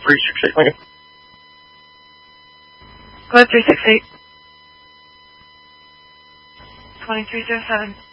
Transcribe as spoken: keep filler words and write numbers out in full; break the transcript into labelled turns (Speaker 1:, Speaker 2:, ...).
Speaker 1: three six eight, Lincoln.
Speaker 2: Go ahead, three six eight. twenty-three oh seven.